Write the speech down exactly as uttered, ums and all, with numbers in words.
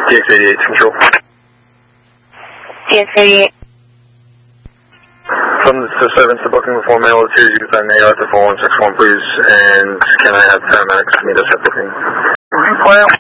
D X eighty-eight, control. D X eighty-eight. From the servants to booking before mail two, you can send A R to four one six one, please. And can I have paramedics meet us at booking? four